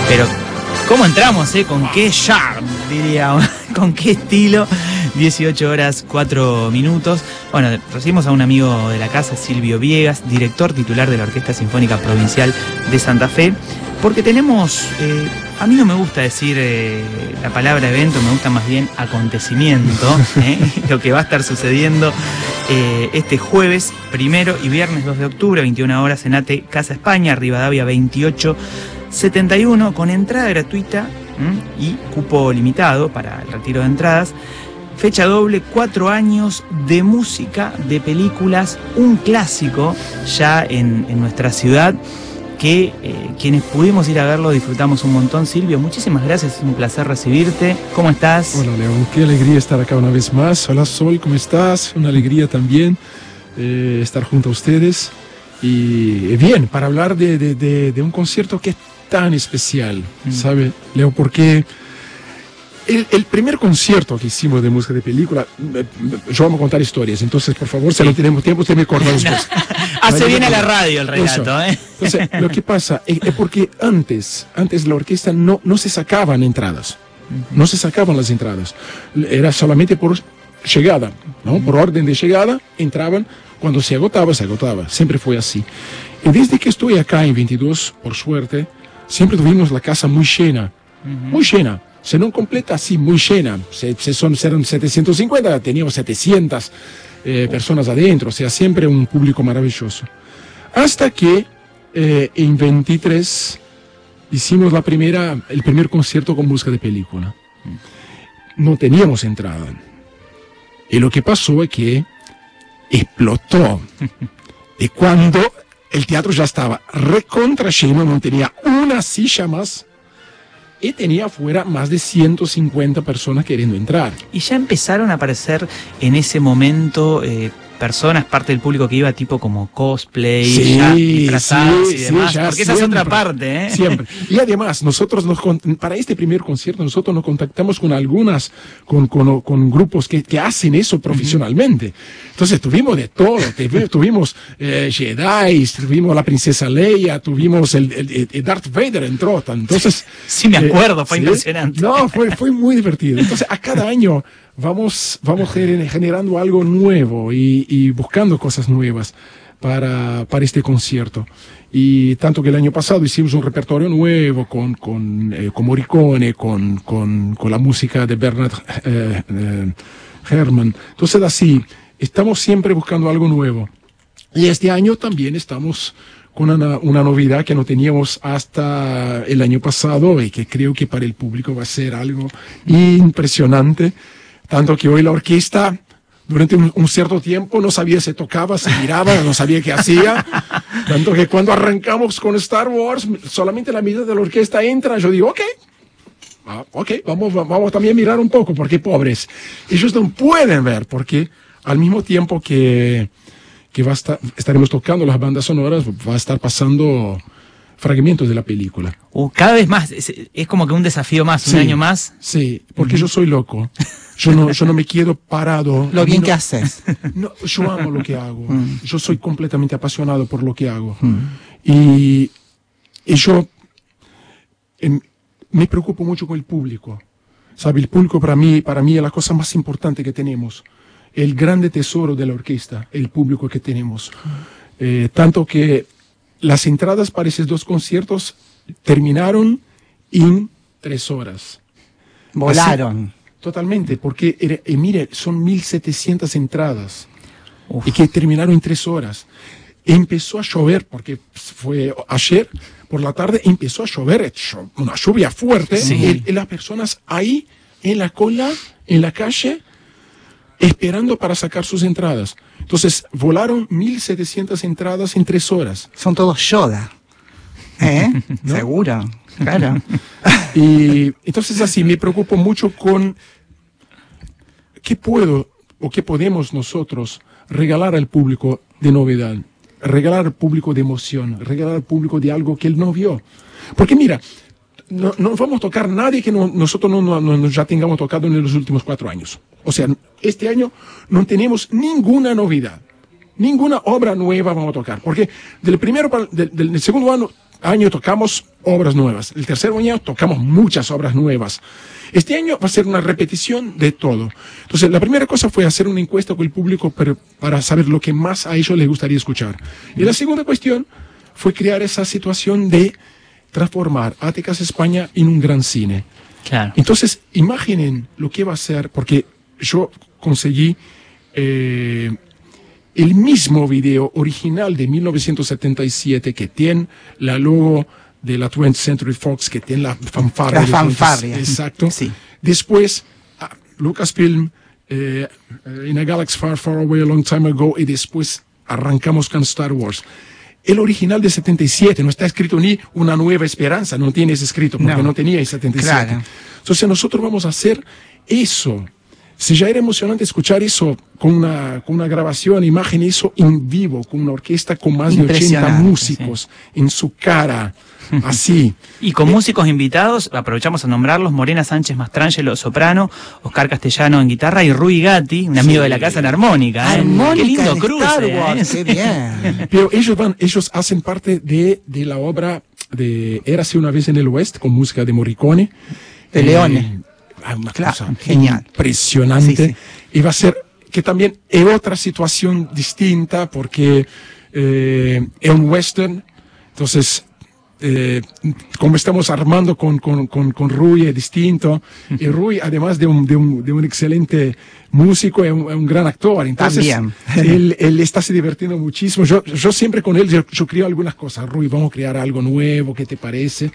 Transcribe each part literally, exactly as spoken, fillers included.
Pero, ¿cómo entramos, eh? ¿Con qué charm, diría? ¿Con qué estilo? dieciocho horas, cuatro minutos. Bueno, recibimos a un amigo de la casa, Silvio Viegas, director titular de la Orquesta Sinfónica Provincial de Santa Fe, porque tenemos, eh, a mí no me gusta decir eh, la palabra evento, me gusta más bien acontecimiento, eh, lo que va a estar sucediendo eh, este jueves primero y viernes dos de octubre, veintiuna horas en A T E Casa España, Rivadavia veintiocho setenta y uno, con entrada gratuita ¿m? y cupo limitado para el retiro de entradas. Fecha doble, cuatro años de música, de películas, un clásico ya en, en nuestra ciudad, que eh, quienes pudimos ir a verlo disfrutamos un montón. Silvio, muchísimas gracias, es un placer recibirte. ¿Cómo estás? Hola, León, qué alegría estar acá una vez más. Hola, Sol, ¿cómo estás? Una alegría también eh, estar junto a ustedes. Y bien, para hablar de, de, de, de un concierto que es tan especial, mm. ¿sabe, Leo? Porque el, el primer concierto que hicimos de música de película, yo vamos a contar historias, entonces por favor, si sí. no tenemos tiempo, usted me corta después. Hace bien a la radio el relato, ¿eh? Entonces, lo que pasa es, es porque antes, antes la orquesta no, no se sacaban entradas, no se sacaban las entradas, era solamente por llegada, ¿no? Por orden de llegada, entraban, cuando se agotaba, se agotaba, siempre fue así. Y desde que estoy acá en veintidós, por suerte, siempre tuvimos la casa muy llena, uh-huh. muy llena. Se no completa, sí, muy llena. Se, se son, eran setecientos cincuenta, teníamos setecientas eh, personas adentro, o sea, siempre un público maravilloso. Hasta que eh, en veintitrés hicimos la primera, el primer concierto con música de película. No teníamos entrada. Y lo que pasó es que explotó. Y cuando el teatro ya estaba recontra lleno, no tenía una silla más, y tenía afuera más de ciento cincuenta personas queriendo entrar. Y ya empezaron a aparecer en ese momento eh, personas, parte del público que iba tipo como cosplay, sí, ya disfrazadas sí, y demás, sí, porque esa es otra parte, ¿eh? Siempre. Y además, nosotros nos, para este primer concierto, nosotros nos contactamos con algunas, con, con, con grupos que, que hacen eso profesionalmente. Uh-huh. Entonces tuvimos de todo, tuvimos eh, Jedi, tuvimos la princesa Leia, tuvimos el, el, el Darth Vader entró, entonces... Sí, me acuerdo, eh, fue ¿sí? impresionante. No, fue, fue muy divertido. Entonces, a cada año vamos, vamos generando algo nuevo y, y buscando cosas nuevas para, para este concierto. Y tanto que el año pasado hicimos un repertorio nuevo con, con, eh, con Morricone, con, con, con la música de Bernard eh, eh, Herrmann. Entonces, así, estamos siempre buscando algo nuevo. Y este año también estamos con una, una novedad que no teníamos hasta el año pasado y que creo que para el público va a ser algo impresionante. Tanto que hoy la orquesta, durante un, un cierto tiempo, no sabía si tocaba, si miraba, no sabía qué hacía. Tanto que cuando arrancamos con Star Wars, solamente la mitad de la orquesta entra, yo digo, ok, ah, ok, vamos, vamos también a mirar un poco, porque pobres. Ellos no pueden ver, porque al mismo tiempo que, que va a estar, estaremos tocando las bandas sonoras, va a estar pasando fragmentos de la película. Uh, cada vez más, es, es como que un desafío más, un sí, año más. Sí, porque uh-huh. yo soy loco. Yo no, yo no me quedo parado. Lo bien no, que haces. No, yo amo lo que hago. Mm. Yo soy completamente apasionado por lo que hago. Mm. Y, y yo eh, me preocupo mucho con el público. ¿Sabe? El público para mí, para mí es la cosa más importante que tenemos. El grande tesoro de la orquesta, el público que tenemos. Eh, tanto que las entradas para esos dos conciertos terminaron en tres horas. Volaron. Así, totalmente, porque, era, eh, mire, son mil setecientas entradas. Uf. Y que terminaron en tres horas. Empezó a llover, porque fue ayer por la tarde, empezó a llover, una lluvia fuerte, sí. y, y las personas ahí, en la cola, en la calle, esperando para sacar sus entradas. Entonces, volaron mil setecientas entradas en tres horas. Son todos Yoda. ¿Eh? ¿No? Seguro, claro. Y entonces así, me preocupo mucho con qué puedo o qué podemos nosotros regalar al público de novedad, regalar al público de emoción, regalar al público de algo que él no vio. Porque mira, no, no vamos a tocar nadie que no, nosotros no, no, no ya tengamos tocado en los últimos cuatro años. O sea, este año no tenemos ninguna novedad. ninguna obra nueva vamos a tocar, porque del primero para, del, del segundo año, año tocamos obras nuevas, el tercer año tocamos muchas obras nuevas. Este año va a ser una repetición de todo. Entonces, la primera cosa fue hacer una encuesta con el público para, para saber lo que más a ellos les gustaría escuchar. Y la segunda cuestión fue crear esa situación de transformar Atticas España en un gran cine. Claro. Entonces, imaginen lo que va a ser, porque yo conseguí eh, el mismo video original de mil novecientos setenta y siete que tiene la logo de la twentieth Century Fox, que tiene la fanfarria. La fanfarria. Exacto. Sí. Después, ah, Lucasfilm, eh, In a Galaxy Far, Far Away, a Long Time Ago, y después arrancamos con Star Wars. El original de setenta y siete, no está escrito ni Una Nueva Esperanza, no tiene ese escrito, porque no, no tenía el setenta y siete. Claro. Entonces nosotros vamos a hacer eso. Si ya era emocionante escuchar eso con una, con una grabación, imagen, eso en vivo, con una orquesta con más de ochenta músicos sí. en su cara, así. Y con eh, músicos invitados, aprovechamos a nombrarlos: Morena Sánchez Mastrangelo, soprano, Oscar Castellano en guitarra y Rui Gatti, un amigo sí. de la casa en armónica. ¿eh? Armónica, qué lindo cruce. Star Wars, ¿eh? Qué bien. Pero ellos van, ellos hacen parte de, de la obra de Érase una vez en el West, con música de Morricone. De Leone. Una claro, cosa genial. Impresionante. Sí, sí. Y va a ser que también es otra situación distinta, porque eh, es un western. Entonces, eh, como estamos armando con, con, con, con Rui, es distinto. Y Rui, además de un, de un, de un excelente músico, es un, es un gran actor. Entonces, también. él, él está se divirtiendo muchísimo. Yo, yo siempre con él, yo, yo creo algunas cosas. Rui, vamos a crear algo nuevo, ¿qué te parece?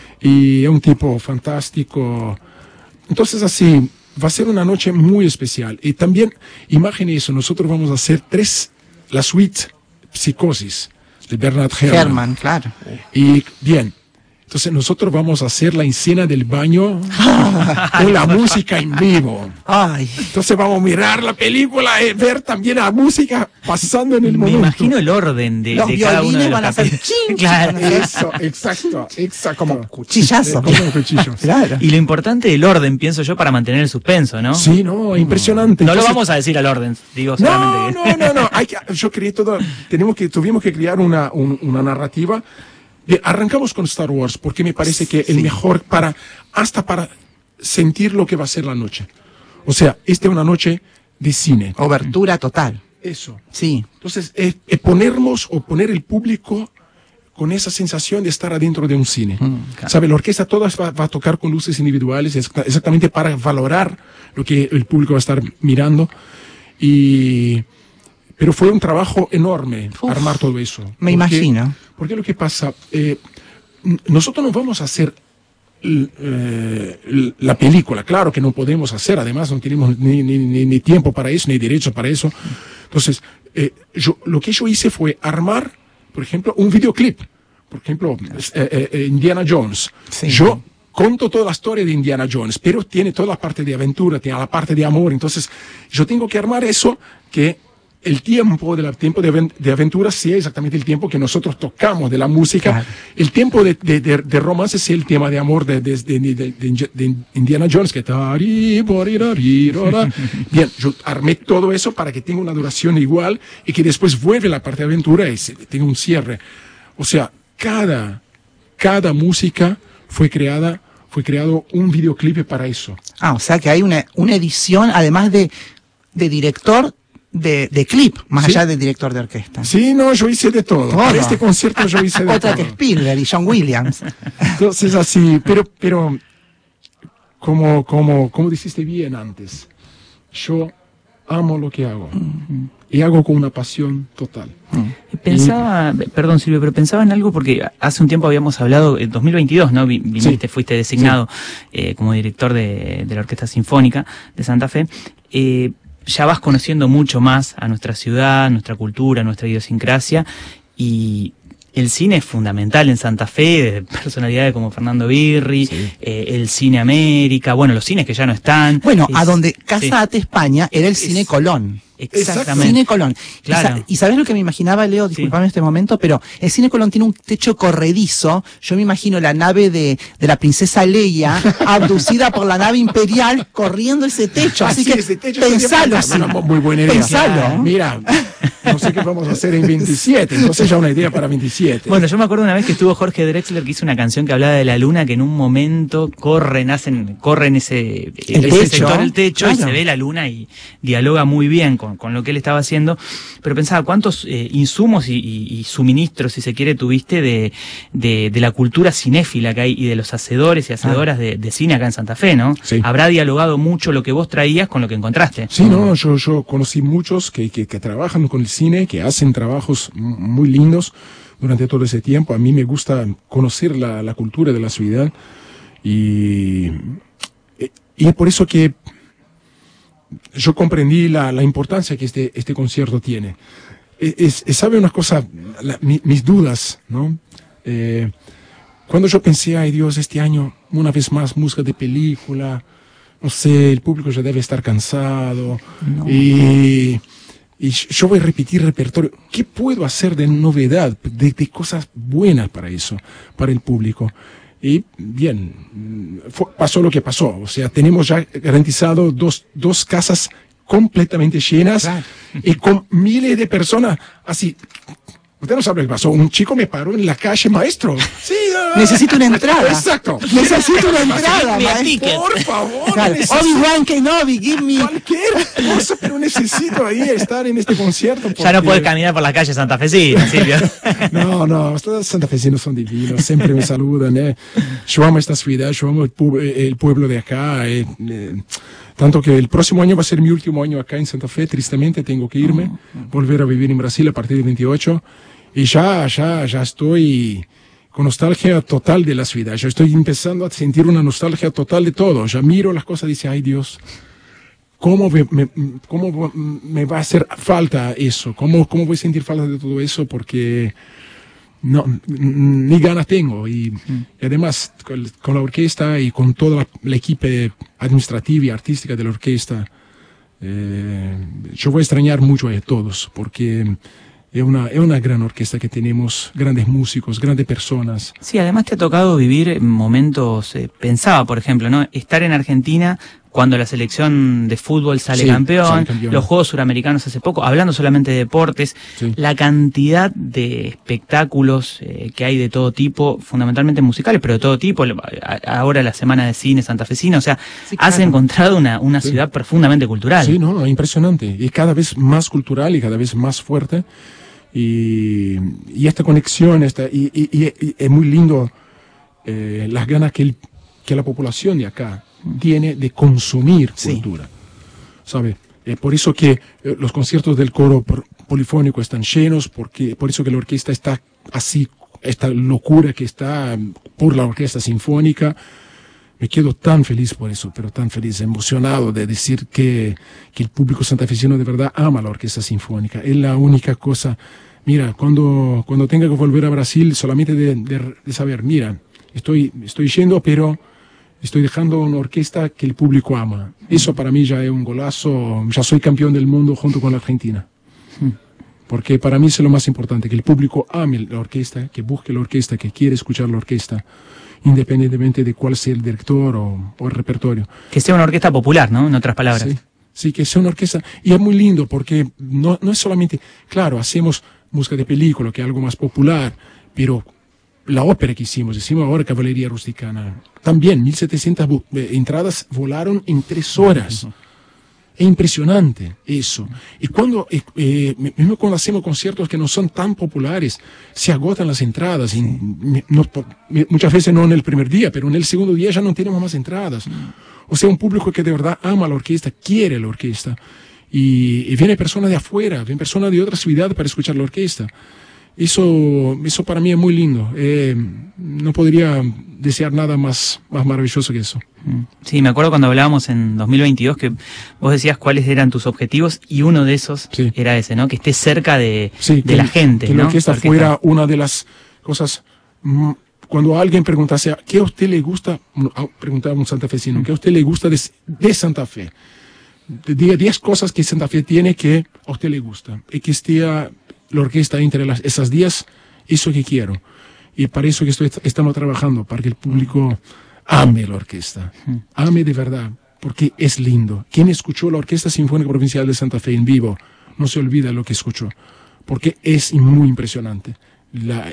Y es un tipo fantástico. Entonces, así, va a ser una noche muy especial. Y también, imaginen eso, nosotros vamos a hacer tres, la suite Psicosis de Bernard Herrmann. Herrmann, claro. Y bien, entonces nosotros vamos a hacer la escena del baño con la música en vivo. Ay. Entonces vamos a mirar la película y ver también la música pasando en el Me momento. Me imagino el orden de, los de cada uno de los van a hacer ching, claro. Eso, exacto, exacto. Como cuchillazo. Como un cuchillo. Claro. Y lo importante del orden, pienso yo, para mantener el suspenso, ¿no? Sí, no, impresionante. No Entonces, lo vamos a decir al orden, digo no, solamente que... no, no, no. Hay que, yo creí todo. Tenemos que, tuvimos que crear una, un, una narrativa. Bien, arrancamos con Star Wars porque me parece que el sí. mejor para, hasta para sentir lo que va a ser la noche. O sea, esta es una noche de cine. Obertura total. Eso. Sí. Entonces, es, es ponernos o poner el público con esa sensación de estar adentro de un cine. Mm, claro. ¿Sabe? La orquesta toda va, va a tocar con luces individuales exactamente para valorar lo que el público va a estar mirando. Y... Pero fue un trabajo enorme Uf, armar todo eso. Me porque, imagino. Porque lo que pasa, eh, nosotros no vamos a hacer eh, la película, claro que no podemos hacer, además no tenemos ni, ni, ni, ni tiempo para eso, ni derecho para eso. Entonces, eh, yo, lo que yo hice fue armar, por ejemplo, un videoclip. Por ejemplo, eh, eh, Indiana Jones. Sí. Yo conto toda la historia de Indiana Jones, pero tiene toda la parte de aventura, tiene la parte de amor. Entonces, yo tengo que armar eso que... El tiempo de la tiempo de, de aventura sea exactamente el tiempo que nosotros tocamos de la música. Claro. El tiempo de, de, de, de romance sea el tema de amor de, de, de, de, de, de Indiana Jones, que bien, yo armé todo eso para que tenga una duración igual y que después vuelve la parte de aventura y se, tenga un cierre. O sea, cada, cada música fue creada, fue creado un videoclip para eso. Ah, o sea que hay una, una edición, además de, de director, De, de clip, más ¿Sí? allá del director de orquesta. Sí, no, yo hice de todo. todo. Para este concierto yo hice de Otra todo. que Spielberg y John Williams. Entonces así, pero, pero, como, como, como dijiste bien antes, yo amo lo que hago. Mm-hmm. Y hago con una pasión total. Mm. Pensaba, y, perdón Silvio, pero pensaba en algo porque hace un tiempo habíamos hablado, en dos mil veintidós, ¿no? Viniste, sí, fuiste designado sí. eh, como director de, de la Orquesta Sinfónica de Santa Fe. Eh, ya vas conociendo mucho más a nuestra ciudad, a nuestra cultura, a nuestra idiosincrasia, y el cine es fundamental en Santa Fe, de personalidades como Fernando Birri, sí. eh, el Cine América, bueno, los cines que ya no están. Bueno, es, a donde Casa sí. Ate España era el es, Cine Colón. Exactamente. Cine Colón. Claro. ¿Y sabes lo que me imaginaba, Leo? Disculpame sí. en este momento, pero el Cine Colón tiene un techo corredizo. Yo me imagino la nave de, de la princesa Leia, abducida por la nave imperial, corriendo ese techo. Así, Así que ese techo pensalo. Bueno, muy buena idea. Pensalo. Mira, no sé qué vamos a hacer en veintisiete, entonces ya una idea para veintisiete. Bueno, yo me acuerdo una vez que estuvo Jorge Drexler que hizo una canción que hablaba de la luna, que en un momento corren, hacen, corren ese, el ese techo, sector, el techo, claro. y se ve la luna y dialoga muy bien con, con lo que él estaba haciendo. Pero pensaba, ¿cuántos eh, insumos y, y, y suministros, si se quiere, tuviste de, de, de la cultura cinéfila que hay y de los hacedores y hacedoras ah. de, de cine acá en Santa Fe, ¿no? Sí. Habrá dialogado mucho lo que vos traías con lo que encontraste. Sí, no, yo, yo conocí muchos que, que, que trabajan con el cine, que hacen trabajos muy lindos durante todo ese tiempo. A mí me gusta conocer la, la cultura de la ciudad y, y es por eso que yo comprendí la, la importancia que este, este concierto tiene. Es, es, ¿sabe una cosa? La, mi, mis dudas, ¿no? Eh, cuando yo pensé, ay Dios, este año, una vez más, música de película, no sé, el público ya debe estar cansado, no. y, y yo voy a repetir repertorio. ¿Qué puedo hacer de novedad, de, de cosas buenas para eso, para el público? Y bien, fue, pasó lo que pasó. O sea, tenemos ya garantizado dos, dos casas completamente llenas, claro. Y con miles de personas así. Usted no sabe lo que pasó. Un chico me paró en la calle, maestro. Sí, necesito una entrada. Exacto. Necesito una entrada, maestro. Por favor. Claro. Obi-Wan Kenobi, give me. Cualquier cosa, pero necesito ahí estar en este concierto. Porque... Ya no puedes caminar por la calle santafesina, Silvio. No, no, los santafesinos son divinos, siempre me saludan. Eh. Yo amo esta ciudad, yo amo el, pu el pueblo de acá. Eh, eh. Tanto que el próximo año va a ser mi último año acá en Santa Fe. Tristemente tengo que irme, uh -huh. volver a vivir en Brasil a partir del veintiocho. Y ya, ya, ya estoy con nostalgia total de la ciudad. Yo estoy empezando a sentir una nostalgia total de todo. Ya miro las cosas y dice, ay Dios, ¿cómo me, me, cómo me va a hacer falta eso? ¿Cómo, cómo voy a sentir falta de todo eso? Porque no, ni ganas tengo. Y, mm. y además, con, con la orquesta y con toda la, la equipo administrativa y artística de la orquesta, eh, yo voy a extrañar mucho a todos, porque es una, es una gran orquesta que tenemos, grandes músicos, grandes personas. Sí, además te ha tocado vivir momentos, eh, pensaba, por ejemplo, ¿no? Estar en Argentina cuando la selección de fútbol sale, sí, campeón, sale campeón, los Juegos Suramericanos hace poco, hablando solamente de deportes, sí. La cantidad de espectáculos eh, que hay de todo tipo, fundamentalmente musicales, pero de todo tipo, ahora la Semana de Cine santafesina, o sea, sí, claro. Has encontrado una, una sí. ciudad profundamente cultural. Sí, no, impresionante, y cada vez más cultural y cada vez más fuerte, y, y esta conexión, esta, y, y, y, y es muy lindo eh, las ganas que, el, que la población de acá tiene de consumir cultura, sí. ¿Sabe? Eh, por eso que eh, los conciertos del coro polifónico están llenos, porque por eso que la orquesta está así, esta locura que está por la orquesta sinfónica. Me quedo tan feliz por eso, pero tan feliz, emocionado de decir que, que el público santafesino de verdad ama la orquesta sinfónica. Es la única cosa. Mira, cuando, cuando tenga que volver a Brasil, solamente de, de, de saber, mira, estoy, estoy yendo, pero estoy dejando una orquesta que el público ama. Eso para mí ya es un golazo. Ya soy campeón del mundo junto con la Argentina. Porque para mí es lo más importante, que el público ame la orquesta, que busque la orquesta, que quiere escuchar la orquesta, independientemente de cuál sea el director o, o el repertorio. Que sea una orquesta popular, ¿no? En otras palabras. Sí, sí, que sea una orquesta. Y es muy lindo porque no, no es solamente, claro, hacemos música de película, que es algo más popular, pero la ópera que hicimos, hicimos ahora Caballería Rusticana, también mil setecientas eh, entradas volaron en tres horas. Uh-huh. Es impresionante eso. Y cuando, eh, eh, mismo cuando hacemos conciertos que no son tan populares, se agotan las entradas. Sí. Y no, muchas veces no en el primer día, pero en el segundo día ya no tenemos más entradas. Mm. O sea, un público que de verdad ama la orquesta, quiere la orquesta. Y, y viene personas de afuera, vienen personas de otra ciudad para escuchar la orquesta. Eso, eso para mí es muy lindo. Eh, no podría desear nada más, más maravilloso que eso. Sí, me acuerdo cuando hablábamos en dos mil veintidós que vos decías cuáles eran tus objetivos y uno de esos sí. era ese, ¿no? Que esté cerca de, sí, de que, la gente. Que ¿no? la orquesta fuera una de las cosas. Cuando alguien preguntase, ¿qué a usted le gusta? Preguntaba un santafesino, ¿qué a usted le gusta de, de Santa Fe? Diga diez cosas que Santa Fe tiene que a usted le gusta. Y que esté la orquesta entre las, esas diez, eso que quiero. Y para eso que estoy, estamos trabajando, para que el público ame la orquesta, ame de verdad, porque es lindo. Quien escuchó la Orquesta Sinfónica Provincial de Santa Fe en vivo, no se olvida lo que escuchó. porque es muy impresionante la,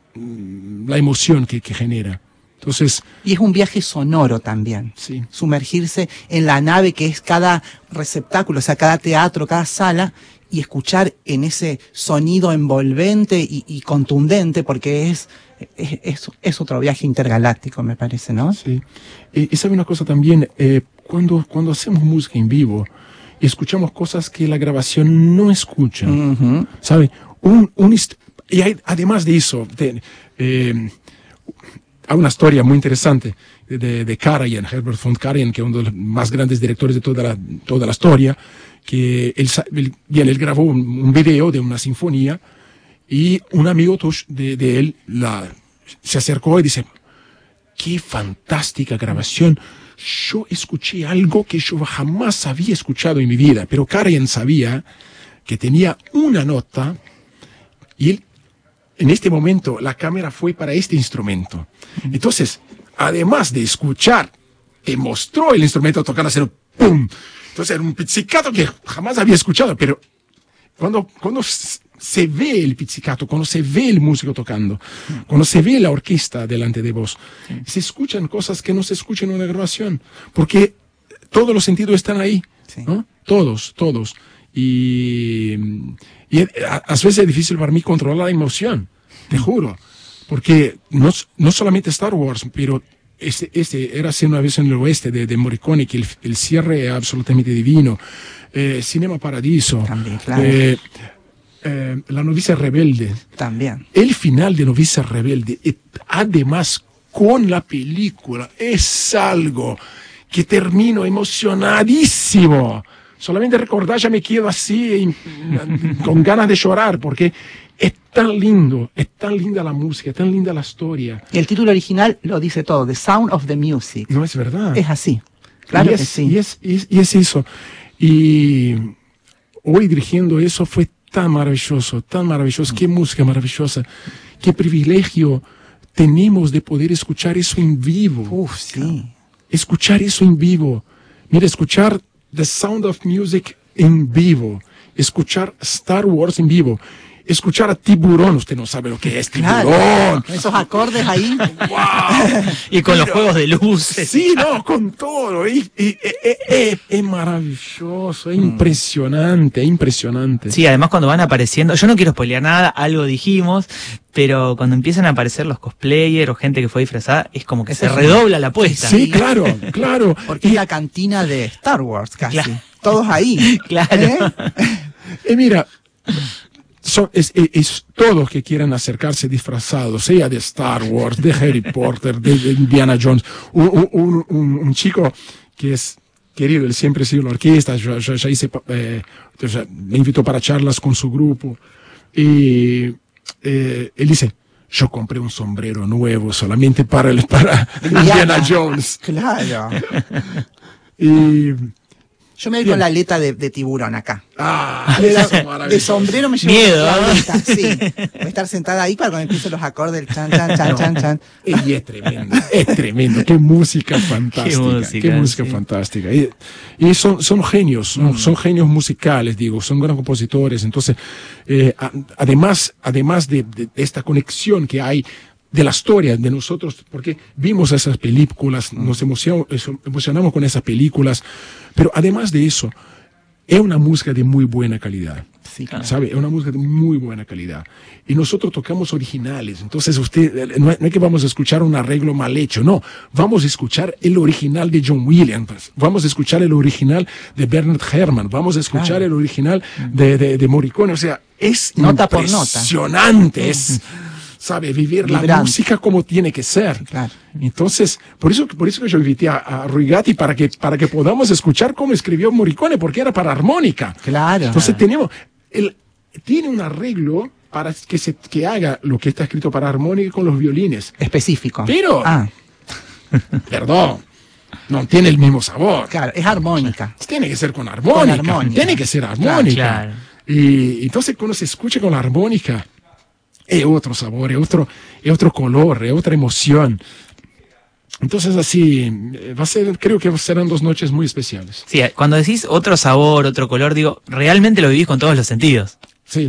la emoción que, que genera. Entonces, y es un viaje sonoro también. Sí. Sumergirse en la nave que es cada receptáculo, o sea, cada teatro, cada sala, y escuchar en ese sonido envolvente y, y contundente, porque es, es, es, es otro viaje intergaláctico, me parece, ¿no? Sí. Y, y sabe una cosa también, eh, cuando, cuando hacemos música en vivo, escuchamos cosas que la grabación no escucha, Uh-huh. ¿sabe? Un, un hist- y hay, además de eso, de, eh, hay una historia muy interesante de, de Karajan, Herbert von Karajan, que es uno de los más grandes directores de toda la, toda la historia, que él, él, bien, él grabó un, un video de una sinfonía y un amigo de, de él la, se acercó y dice, qué fantástica grabación. Yo escuché algo que yo jamás había escuchado en mi vida, pero Karajan sabía que tenía una nota y él, en este momento la cámara fue para este instrumento. Entonces, además de escuchar, te mostró el instrumento tocando, hacer ¡pum! Entonces era un pizzicato que jamás había escuchado, pero cuando, cuando se ve el pizzicato, cuando se ve el músico tocando, cuando se ve la orquesta delante de vos, se escuchan cosas que no se escuchan en una grabación, porque todos los sentidos están ahí, Sí. ¿no? Todos, todos. Y, y a, a veces es difícil para mí controlar la emoción, te juro, porque no, no solamente Star Wars, pero este, este era hace una vez en el oeste de, de Morricone, que el, el cierre es absolutamente divino, eh, Cinema Paradiso, También, claro. eh, eh, La novicia rebelde, También. el final de Novicia rebelde, eh, además con la película, es algo que termino emocionadísimo. Solamente recordar ya me quedo así, con ganas de llorar, porque es tan lindo, es tan linda la música, es tan linda la historia. Y el título original lo dice todo, The Sound of the Music. No es verdad. Es así. Claro y es, que sí. Y es, y es, y es eso. Y hoy dirigiendo eso fue tan maravilloso, tan maravilloso. Qué música maravillosa. Qué privilegio tenemos de poder escuchar eso en vivo. Uf, sí. Escuchar eso en vivo. Mira, escuchar The Sound of Music en vivo. Escuchar Star Wars en vivo. Escuchar a Tiburón. Usted no sabe lo que es Tiburón. Claro. Esos acordes ahí. ¡Wow! Y con los Pero- juegos de luces. Sí, no, con todo. Y, y- y- y- es maravilloso, es impresionante, es impresionante. Sí, además cuando van apareciendo, yo no quiero spoilear nada, algo dijimos, pero cuando empiezan a aparecer los cosplayers o gente que fue disfrazada, es como que se redobla la apuesta. Sí, claro, claro. Porque es la cantina de Star Wars casi. Claro. Todos ahí. Claro. ¿Eh? Y mira, son, es, es- es todos que quieren acercarse disfrazados, sea de Star Wars, de Harry Potter, de, de Indiana Jones. Un, un- un- un- un chico que es querido, él siempre ha sido la orquesta, yo, yo- ya hice, eh, yo ya me invitó para charlas con su grupo. Y eh, él dice, yo compré un sombrero nuevo solamente para, el, para Indiana Jones. Claro. Y... Yo me voy Bien. con la aleta de, de tiburón acá. Ah, De, la- eso es de maravilloso. sombrero me llevo Miedo, la ¿no? aleta, sí. Voy a estar sentada ahí para cuando empiecen los acordes, el chan, chan, chan, chan, chan. Y es tremendo, es tremendo, qué música fantástica, qué música, música, sí. fantástica. Y, y son, son genios, ¿no? Son genios musicales, digo, son grandes compositores. Entonces, eh, a- además, además de, de esta conexión que hay de la historia de nosotros, porque vimos esas películas, nos emocionamos, eso- emocionamos con esas películas, pero además de eso, es una música de muy buena calidad. Sí, claro. ¿Sabe? Es una música de muy buena calidad. Y nosotros tocamos originales. Entonces, usted, eh, no es, no es que vamos a escuchar un arreglo mal hecho, no. Vamos a escuchar el original de John Williams. Vamos a escuchar el original de Bernard Herrmann. Vamos a escuchar Claro. el original de, de, de Morricone. O sea, es Nota por nota. impresionante. Es, sabe, vivir la Vibrante. música como tiene que ser. Claro. Entonces, por eso, por eso que yo invité a, a Ruigati para que, para que podamos escuchar cómo escribió Morricone, porque era para armónica. Claro. Entonces tenemos, él tiene un arreglo para que se que haga lo que está escrito para armónica con los violines. Específico. Pero- Ah, Perdón, no tiene el mismo sabor. claro, es armónica. Tiene que ser con armónica. Con armónica. Tiene que ser armónica. Claro. Y entonces cuando se escucha con la armónica, es otro sabor, es otro, es otro color, es otra emoción. Entonces así, eh, va a ser, creo que serán dos noches muy especiales. Sí, cuando decís otro sabor, otro color, digo, realmente lo vivís con todos los sentidos. Sí,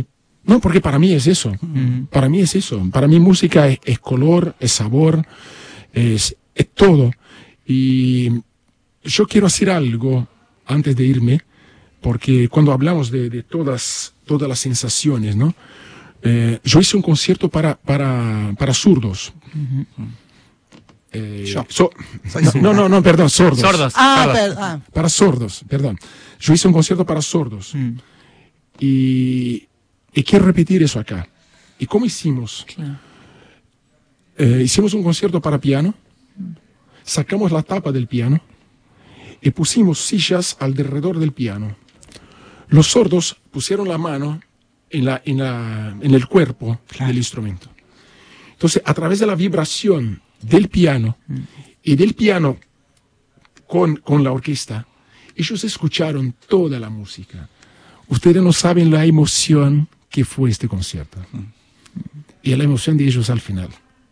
No, porque para mí es eso. Mm. Para mí es eso. Para mí música es, es color, es sabor, es, es todo. Y yo quiero hacer algo antes de irme, porque cuando hablamos de, de todas, todas las sensaciones, ¿no? Eh, yo hice un concierto para, para, para zurdos. Uh-huh. Eh, Yo. so- Soy no, zurda. no, no, no, perdón, sordos. Sordos. Ah, sordos. per- ah, Para sordos, perdón. Yo hice un concierto para sordos. Mm, Y, y quiero repetir eso acá. ¿Y cómo hicimos? claro. Eh, hicimos un concierto para piano, sacamos la tapa del piano y pusimos sillas alrededor del piano. Los sordos pusieron la mano en, la, en, la, en el cuerpo Claro. del instrumento. Entonces, a través de la vibración del piano y del piano con, con la orquesta, ellos escucharon toda la música. Ustedes no saben la emoción que fue este concierto. Y la emoción de ellos al final.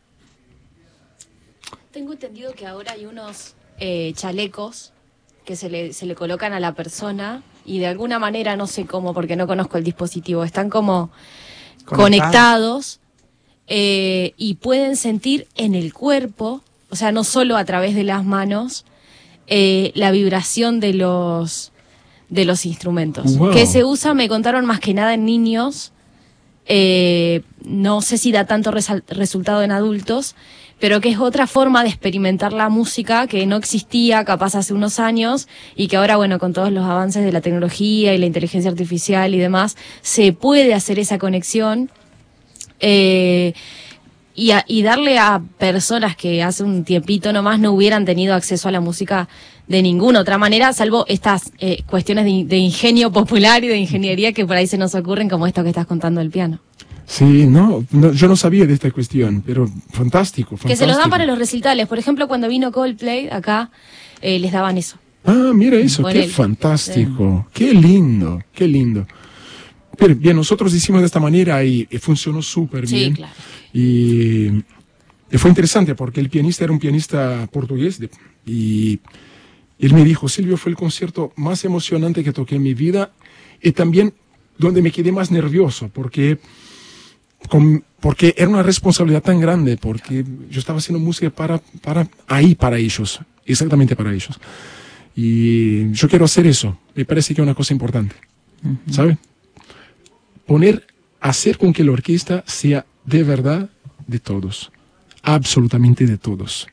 Tengo entendido que ahora hay unos eh, chalecos que se le, se le colocan a la persona y de alguna manera, no sé cómo, porque no conozco el dispositivo, están como Conectados. conectados eh, y pueden sentir en el cuerpo, o sea, no solo a través de las manos, eh, la vibración de los, de los instrumentos. Wow. Que se usa, me contaron, más que nada en niños. Eh, no sé si da tanto resal- resultado en adultos, pero que es otra forma de experimentar la música que no existía capaz hace unos años y que ahora, bueno, con todos los avances de la tecnología y la inteligencia artificial y demás, se puede hacer esa conexión eh, y, a- y darle a personas que hace un tiempito nomás no hubieran tenido acceso a la música de ninguna otra manera, salvo estas eh, cuestiones de, de ingenio popular y de ingeniería que por ahí se nos ocurren, como esto que estás contando del piano. Sí, no, no, yo no sabía de esta cuestión, pero fantástico, fantástico. Que se los dan para los recitales. Por ejemplo, cuando vino Coldplay acá, eh, les daban eso. Ah, mira eso, Por qué él. fantástico, qué lindo, qué lindo. Pero bien, nosotros hicimos de esta manera y, y funcionó súper Sí, bien. claro. Y, y fue interesante porque el pianista era un pianista portugués de- y él me dijo, Silvio, fue el concierto más emocionante que toqué en mi vida y también donde me quedé más nervioso porque, con- porque era una responsabilidad tan grande porque yo estaba haciendo música para, para ahí, para ellos, exactamente para ellos. Y yo quiero hacer eso, me parece que es una cosa importante, ¿sabe? Poner, hacer con que la orquesta sea de verdad de todos, absolutamente de todos.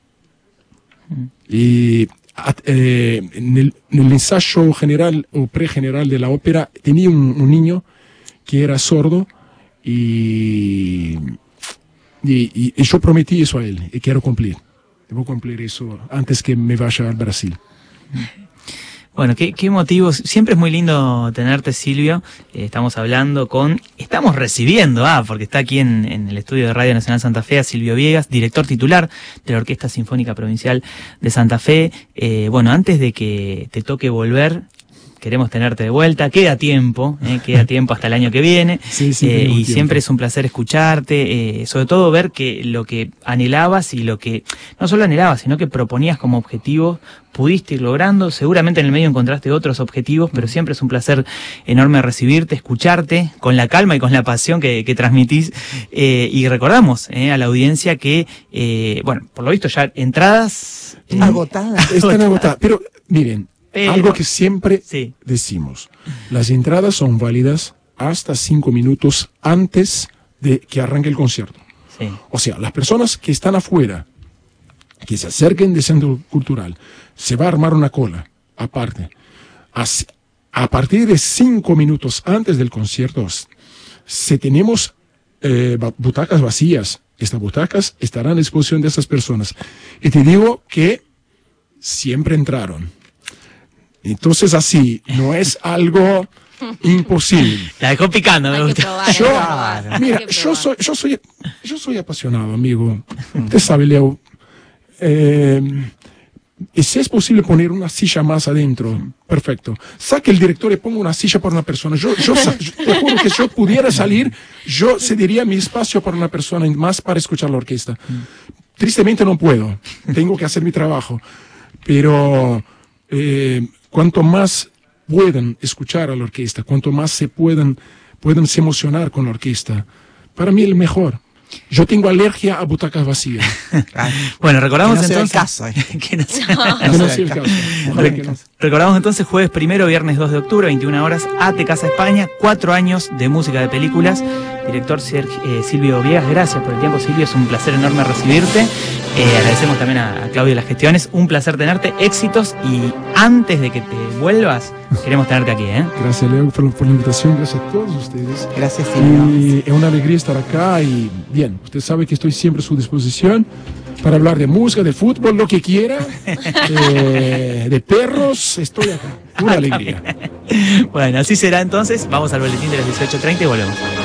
Y at- eh, en, el, en el ensayo general o pregeneral de la ópera tenía un, un niño que era sordo y, y, y- y yo prometí eso a él y quiero cumplir. Debo cumplir eso antes que me vaya al Brasil. Bueno, qué, qué motivos. Siempre es muy lindo tenerte, Silvio. Eh, estamos hablando con, estamos recibiendo, ah, porque está aquí en, en el estudio de Radio Nacional Santa Fe, a Silvio Viegas, director titular de la Orquesta Sinfónica Provincial de Santa Fe. Eh, bueno, antes de que te toque volver, queremos tenerte de vuelta. Queda tiempo, eh, queda tiempo hasta el año que viene. Sí, sí, Eh, tenemos y tiempo. siempre es un placer escucharte, eh, sobre todo ver que lo que anhelabas y lo que no solo anhelabas, sino que proponías como objetivo, pudiste ir logrando. Seguramente en el medio encontraste otros objetivos, pero siempre es un placer enorme recibirte, escucharte con la calma y con la pasión que, que transmitís. Eh, y recordamos eh, a la audiencia que, eh, bueno, por lo visto ya entradas... eh, agotada. Están agotadas. Pero miren, Pero- algo que siempre Sí. decimos, las entradas son válidas hasta cinco minutos antes de que arranque el concierto. sí. O sea, las personas que están afuera, que se acerquen del centro cultural, se va a armar una cola aparte. As- A partir de cinco minutos antes del concierto, s- si tenemos eh, ba- butacas vacías, estas butacas estarán a disposición de esas personas. Y te digo que siempre entraron. Entonces así, no es algo imposible. La dejó picando, me Hay que gusta. probar, hay que Yo, probar, hay mira, que yo probar. soy, yo soy, yo soy apasionado, amigo. Usted sabe, Leo. Eh, y si es posible poner una silla más adentro, perfecto. Saque el director y ponga una silla para una persona. Yo, yo, sa- yo te juro que si yo pudiera salir, yo cedería mi espacio para una persona y más para escuchar la orquesta. Tristemente no puedo. Tengo que hacer mi trabajo. Pero eh, cuanto más puedan escuchar a la orquesta, cuanto más se puedan pueden se emocionar con la orquesta. Para mí el mejor. Yo tengo alergia a butacas vacías. Bueno, recordamos Que no sea el entonces... caso, eh. que no sea- Que no sea el caso. Ojalá que no. Recordamos entonces jueves primero, viernes dos de octubre, veintiuna horas, Ate Casa España, cuatro años de música de películas. Director Sergio, eh, Silvio Viegas, gracias por el tiempo, Silvio, es un placer enorme recibirte. Eh, agradecemos también a, a Claudio las gestiones, un placer tenerte, éxitos, y antes de que te vuelvas, queremos tenerte aquí, ¿eh? Gracias, Leo, por, por la invitación. Gracias a todos ustedes. Gracias, Silvio. Y es una alegría estar acá y bien, usted sabe que estoy siempre a su disposición para hablar de música, de fútbol, lo que quiera, eh, de perros, estoy acá. Una alegría. Bueno, así será entonces, vamos al boletín de las dieciocho treinta y volvemos.